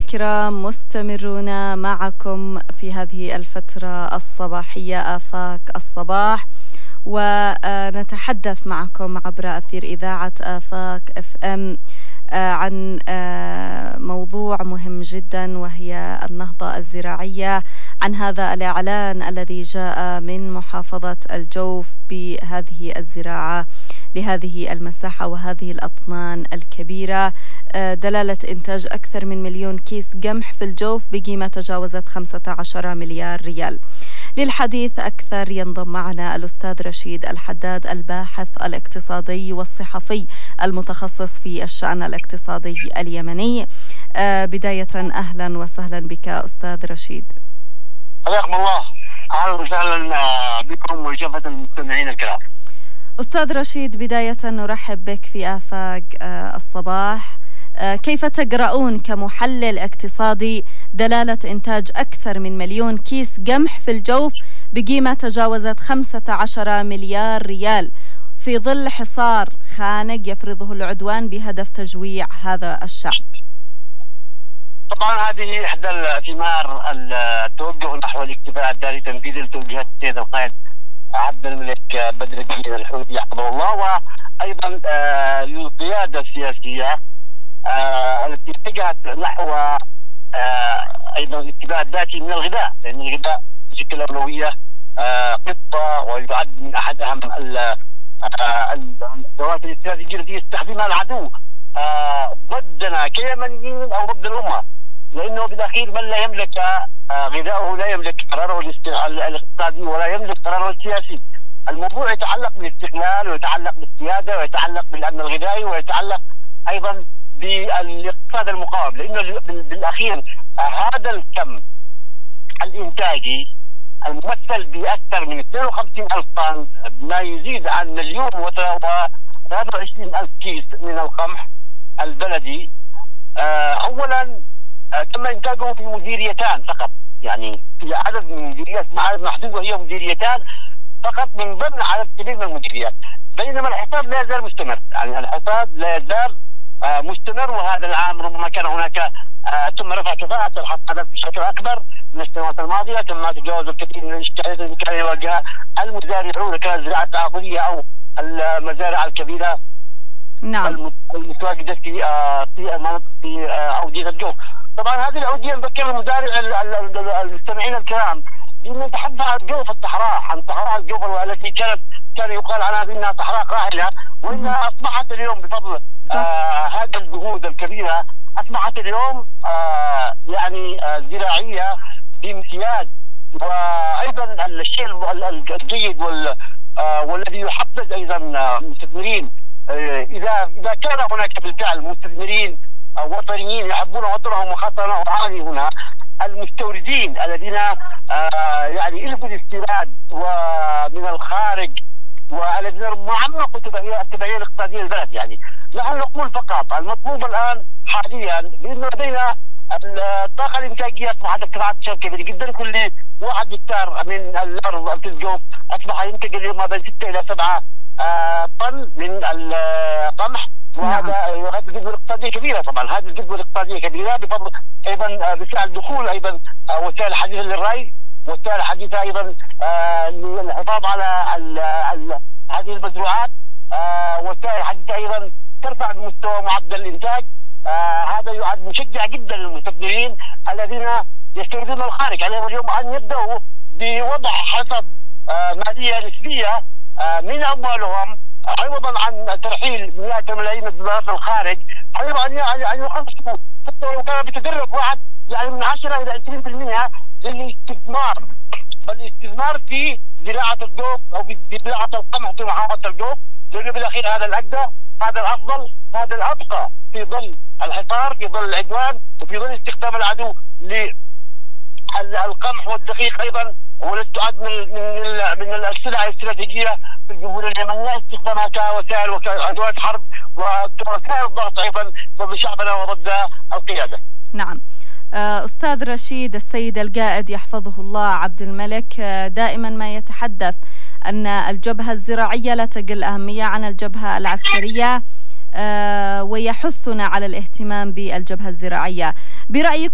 الكرام، مستمرون معكم في هذه الفترة الصباحية آفاق الصباح، ونتحدث معكم عبر أثير إذاعة آفاق FM عن موضوع مهم جدا، وهي النهضة الزراعية، عن هذا الإعلان الذي جاء من محافظة الجوف بهذه الزراعة لهذه المساحة وهذه الأطنان الكبيرة، دلالة إنتاج أكثر من 1,000,000 كيس قمح في الجوف بقيمة تجاوزت 15 مليار ريال. للحديث أكثر ينضم معنا الأستاذ رشيد الحداد، الباحث الاقتصادي والصحفي المتخصص في الشأن الاقتصادي اليمني. بداية أهلا وسهلا بك أستاذ رشيد. حياكم الله، أهلا وسهلا بكم وشافة المستمعين الكرام. أستاذ رشيد، بداية نرحب بك في آفاق الصباح. كيف تقرؤون كمحلل اقتصادي دلالة إنتاج أكثر من 1,000,000 كيس قمح في الجوف بقيمة تجاوزت 15 مليار ريال في ظل حصار خانق يفرضه العدوان بهدف تجويع هذا الشعب؟ طبعا هذه إحدى ثمار التوجه نحو الاكتفاء الذاتي، تنفيذ توجيهات السيد القائد عبد الملك بدر الدين الحوثي حفظه الله، وأيضا القيادة السياسية التي اتجهت نحو ايضا الاكتفاء الذاتي من الغذاء، لان الغذاء بشكل اولويه قطه، ويعد من احد اهم الادوات الاستراتيجيه التي يستخدمها العدو ضدنا كيمنيين او ضد الامه، لانه بالاخير من لا يملك غذاءه لا يملك قراره الاقتصادي ولا يملك قراره السياسي. الموضوع يتعلق بالاستقلال، ويتعلق بالسياده، ويتعلق بالامن الغذائي، ويتعلق ايضا بالاقتصاد المقاوم، لانه بالاخير هذا الكم الانتاجي الممثل باكثر من 52,000 طن، ما يزيد عن 1,023,000 كيس من القمح البلدي. اولا تم انتاجه في مديريتان فقط، يعني في عدد من مديريات محدود، وهي مديريتان فقط من ضمن عدد كبير من المديريات، بينما الحصاد لا يزال مستمر، يعني الحصاد لا يزال مستمر. وهذا العام ربما كان هناك تم رفع كفاءة الحصادات بشكل أكبر من السنوات الماضية، تم تجاوز الكثير من الإشكاليات التي كان يواجهها المزارعون، كانت الزراعة التعاقدية أو المزارع الكبيرة نعم المتواجدة في أودية الجوف. طبعا هذه الأودية نذكر المزارع المستمعين الكرام بأن نتحدث عن الجوف الصحراء، عن صحراء الجوف التي كان يقال عنها بأنها صحراء قاحلة، وإنها أصبحت اليوم بفضل هذه الجهود الكبيرة أصبحت اليوم يعني زراعية بامتياز. وأيضا الشيء الجيد والذي يحفز أيضا المستثمرين، إذا كان هناك بالفعل مستثمرين وطنيين يحبون وطنهم، وخاصة نوعان هنا المستوردين الذين يعني يلبوا الاستيراد ومن الخارج، والذين عمقوا التبعية الاقتصادية للبلد. يعني نحن نقول فقط المطلوب الآن حاليا بأن لدينا الطاقة الإنتاجية أصبحت ارتفاعات بشكل كبير جدا. كل 1 هكتار من الأرض في الجوف أصبح ينتج اليوم ما بين 6 إلى 7 طن من القمح، وهذا الجذبة الاقتصادية كبيرة. طبعا هذه الجذبة الاقتصادية كبيرة بفضل أيضا بفعل دخول أيضا وسائل حديثة للري، وسائل حديثة أيضا للحفاظ على هذه المزروعات، وسائل حديثة أيضا ترفع مستوى معدل الإنتاج. هذا يعد مشجع جدا للمستثمرين الذين يستوردون الخارج، عليهم اليوم أن يبدأوا بوضع حصص مالية نسبية من أموالهم، عوضا عن ترحيل مئات الملايين من الدولارات للخارج، عليهم أن يخصصوا حتى ولو كان بتدرج واحد يعني من 10 إلى 20% للاستثمار، بالاستثمار في زراعة الجوف أو في زراعة القمح في محافظة الجوف، لأنه بالأخير هذا الأقدر، هذا الأفضل، هذا الأبقى في ظل الحصار، في ظل العدوان، وفي ظل استخدام العدو للقمح والدقيق أيضا، والتي تعد من السلع الاستراتيجية في الجمهورية اليمنية، استخدامها كوسائل وكأدوات حرب وكوسائل ضغط أيضا ضد شعبنا وضد القيادة. نعم. أستاذ رشيد، السيد القائد يحفظه الله عبد الملك دائما ما يتحدث أن الجبهة الزراعية لا تقل أهمية عن الجبهة العسكرية، ويحثنا على الاهتمام بالجبهة الزراعية. برأيك